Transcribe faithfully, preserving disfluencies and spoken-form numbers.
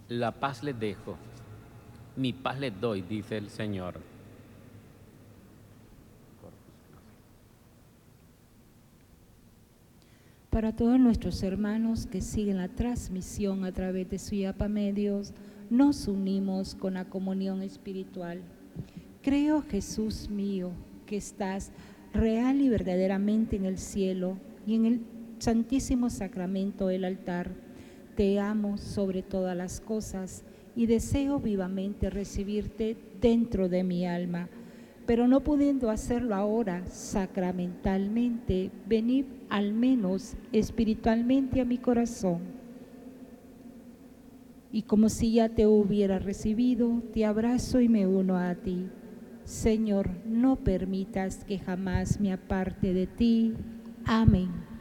La paz les dejo, mi paz les doy, dice el Señor. Para todos nuestros hermanos que siguen la transmisión a través de Suyapa Medios, nos unimos con la comunión espiritual. Creo, Jesús mío, que estás real y verdaderamente en el cielo y en el santísimo sacramento del altar. Te amo sobre todas las cosas y deseo vivamente recibirte dentro de mi alma. Pero no pudiendo hacerlo ahora sacramentalmente, venid al menos espiritualmente a mi corazón. Y como si ya te hubiera recibido, te abrazo y me uno a ti. Señor, no permitas que jamás me aparte de ti. Amén.